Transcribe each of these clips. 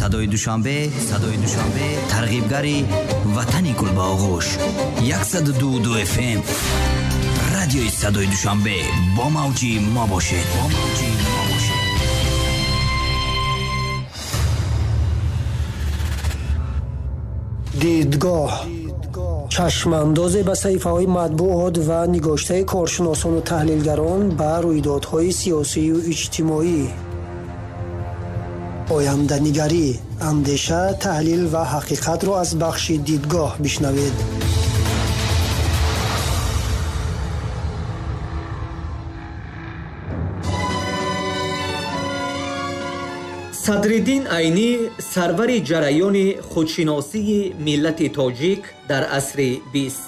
صدای دوشنبه ترغیبگری وطن گلباغوش 102 FM رادیوی صدای دوشنبه با موجی ما باشید. دیدگاه چشمانداز به صحیفه‌های مطبوعات و نگاشته کارشناسان و تحلیلگران بر رویدادهای سیاسی و اجتماعی. آینده‌نگری، اندیشه، تحلیل و حقیقت را از بخش دیدگاه بشنوید. صدرالدین عینی سرور جریان خودشناسی ملت تاجیک در عصر 20.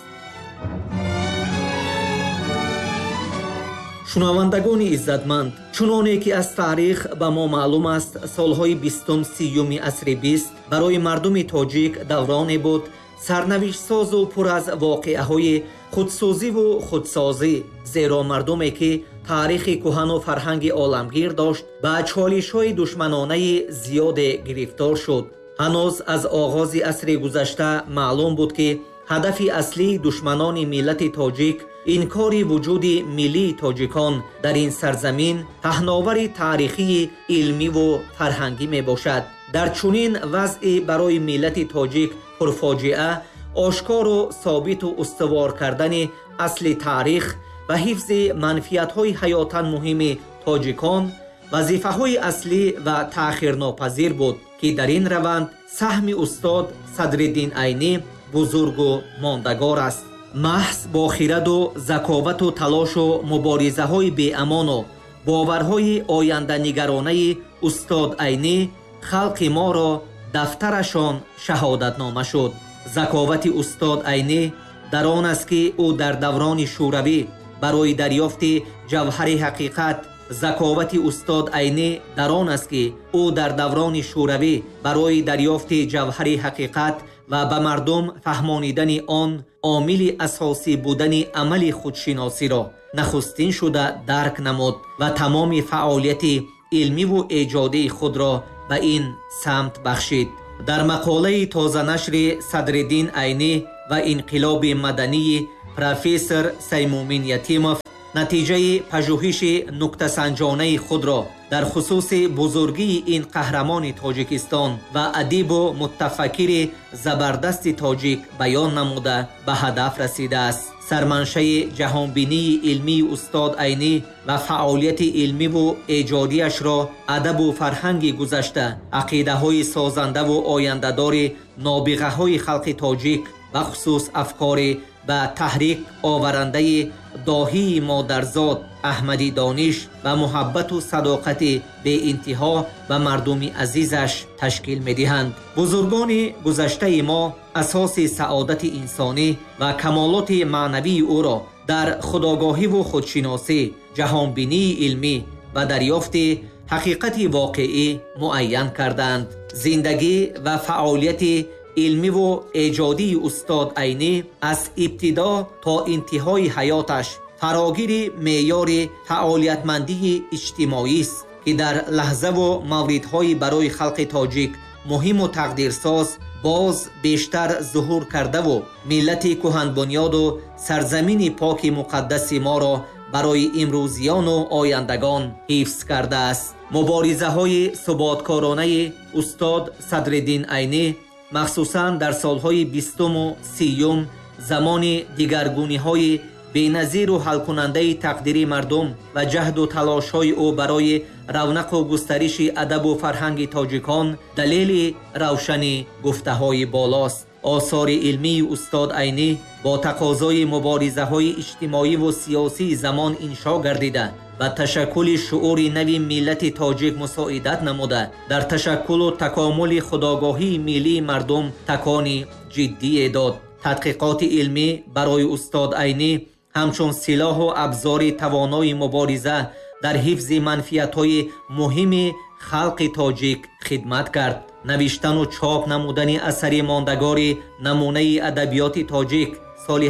شنوندگان عزتمند، چنانه که از تاریخ به ما معلوم است، سالهای 20-30 عصر 20 برای مردم تاجیک دورانی بود سرنوشت ساز و پر از واقعه‌های خودسازی و خودسازی، زیرا مردمی که تاریخ کهن و فرهنگ عالمگیر داشت به چالش‌های دشمنانه زیاد گرفتار شد. هنوز از آغاز عصر گذشته معلوم بود که هدف اصلی دشمنان ملت تاجیک انکار وجود ملی تاجیکان در این سرزمین پهناور تاریخی، علمی و فرهنگی می باشد. در چنین وضعی برای ملت تاجیک پرفاجعه آشکار و ثابت و استوار کردن اصل تاریخ و حفظ منفعت‌های حیاتاً مهم تاجیکان وظیفه‌های اصلی و تأخیرناپذیر بود که در این روند سهم استاد صدرالدین عینی بزرگ و ماندگار است. محض با خرد و ذکاوت و تلاش و مبارزه‌های بی‌امان و باورهای آینده نگرانه استاد عینی خلق ما را دفترشان شهادتنامه شد. ذکاوت استاد عینی در آن است که او در دوران شوروی برای دریافت جوهر حقیقت ذکاوت استاد عینی در آن است که او در دوران شوروی برای دریافت جوهر حقیقت و به مردم فهمانیدن آن عامل اساسی بودن عمل خودشناسی را نخستین شده درک نمود و تمام فعالیت علمی و ایجادی خود را به این سمت بخشید. در مقاله تازه نشر صدرالدین عینی و انقلاب مدنی پروفسور سیمومین یتیموف نتیجه پژوهش نکته‌سنجانه خود را در خصوص بزرگی این قهرمان تاجیکستان و ادیب و متفکر زبردست تاجیک بیان نموده به هدف رسیده است. سرمنشه جهانبینی علمی استاد عینی و فعالیت علمی و ایجادیش را ادب و فرهنگ گذشته، عقیده‌های سازنده و آینده‌دار نابغه‌های خلق تاجیک و خصوص افکار به تحریک آورنده داهی مادرزاد احمدی دانش و محبت و صداقت به انتها و مردم عزیزش تشکیل می‌دهند. بزرگان گذشته ما اساس سعادت انسانی و کمالات معنوی او را در خودآگاهی و خودشناسی، جهانبینی علمی و دریافت حقیقت واقعی معین کردند. زندگی و فعالیت علمی و ایجادی استاد عینی از ابتدا تا انتهای حیاتش فراگیر معیار فعالیتمندی اجتماعی است که در لحظه و موردهای برای خلق تاجیک مهم و تقدیرساز باز بیشتر ظهور کرده و ملت کهن بنیاد و سرزمین پاک مقدس ما را برای امروزیان و آیندگان حفظ کرده است. مبارزه های ثباتکارانه استاد صدرالدین عینی مخصوصاً در سالهای 20 و 30 زمان دیگرگونی‌های بی‌نظیر و حل کننده تقدیر مردم و جهد و تلاش‌های او برای رونق و گسترش ادب و فرهنگ تاجیکان دلیل روشنی گفته‌های بالاست. آثار علمی استاد عینی با تقاضای مبارزه‌های اجتماعی و سیاسی زمان انشا گردیده و تشکل شعور نوی ملت تاجیک مساعدت نموده در تشکل و تکامل خودآگاهی ملی مردم تکانی جدی داد. تحقیقات علمی برای استاد عینی همچون سلاح و ابزار توانای مبارزه در حفظ منفعت‌های مهم خلق تاجیک خدمت کرد. نوشتن و چاپ نمودن اثر ماندگار نمونه ادبیات تاجیک سال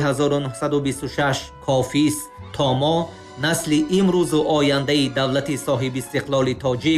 1926 کافی است تا ما نسل امروز و آینده دولت صاحب استقلال تاجیک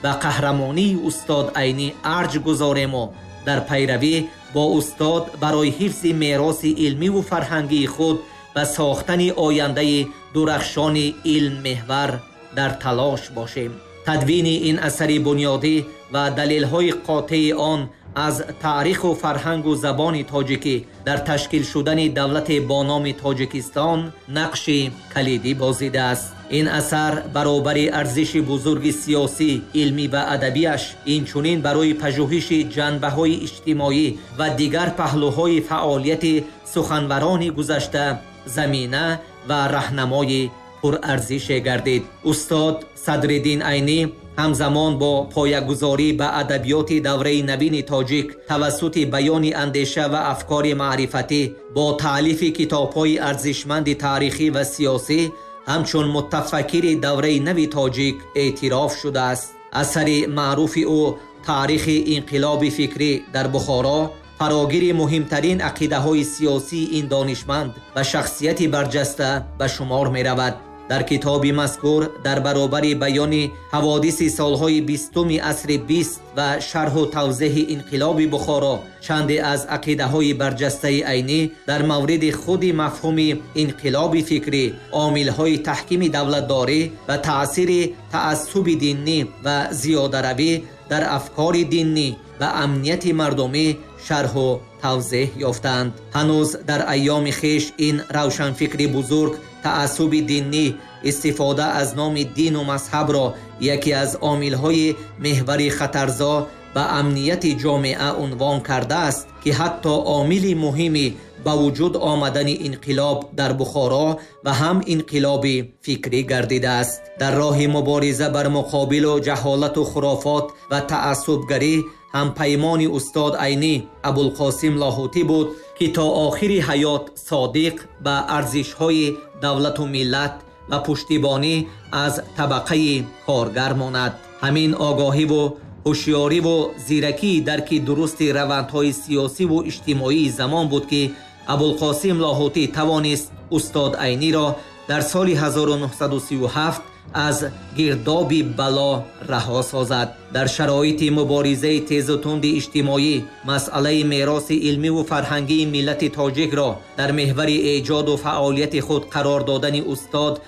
ба қаҳрамонии устод Айнӣ арҷ гузорем ва дар пайравӣ бо устод барои ҳифзи мероси илмиву фарҳангии худ ва сохтани ояндаи дурахшони илммеҳвар дар талош бошем. тадвини ин асари бунёдӣ ва далелҳои қотъии он аз таъриху фарҳангу забони тоҷикӣ дар ташкил шудани давлате бо номи Тоҷикистон нақши калидӣ бозидааст. ин асар баробари арзиши бузурги сиёсӣ, илмӣ ва адабиаш, инчунин барои пажӯҳиши ҷанбаҳои иҷтимоӣ ва дигар паҳлӯҳои фаъолияти суханварони гузашта замина ва раҳнамои пурарзише гардид. устод Садриддин Айнӣ ҳамзамон бо поягузорӣ ба адабиёти давраи навини тоҷик тавассути баёни андеша ва афкори маърифатӣ бо таълифи китобҳои арзишманди таърихӣ ва сиёсӣ ҳамчун мутафаккири давраи нави тоҷик эътироф шудааст. асари маъруфи ӯ таърихи инқилоби фикрӣ дар Бухоро фарогири муҳимтарин ақидаҳои сиёсии ин донишманд ва шахсияти барҷаста ба шумор меравад. дар китоби мазкур дар баробари баёни ҳаводиси солҳои 20-уми асри 20 ва шарҳу тавзеҳи инқилоби Бухоро чанде аз ақидаҳои барҷастаи Айнӣ дар мавриди худи мафҳуми инқилоби фикрӣ, омилҳои таҳкими давлатдорӣ ва таъсири таъассуби динӣ ва зиёдаравӣ дар афкори динӣ ва амнияти мардумӣ шарҳу тавзеҳ ёфтанд. ҳанӯз дар айёми хеш ин равшанфикри бузург таъассуби динӣ, истифода аз номи дину мазҳабро яке аз омилҳои меҳвари хатарзо ба амнияти ҷомеа унвон кардааст, ки ҳатто омили муҳими ба вуҷуд омадани инқилоб дар Бухоро ва ҳам инқилоби фикрӣ гардидааст. дар роҳи мубориза бар муқобилу ҷаҳолату хурофот ва таассубгарӣ ҳампаймони устод Айнӣ Абулқосим Лоҳутӣ буд, ки то охири ҳаёт содиқ ба арзишҳои давлату миллат ва пуштибонӣ аз табақаи коргар монад. ҳамин огоҳиву ҳушёриву зиракии дарки дурусти равандҳои сиёсиву иҷтимоии замон буд, ки Абулқосим Лоҳутӣ тавонист устод Айниро дар соли 1937 аз гирдоби бало раҳо созад. дар шароити муборизаи тезу тунди иҷтимоӣ масъалаи мероси илмиву фарҳангии миллати тоҷикро дар меҳвари эҷоду фаъолияти худ қарор додани устод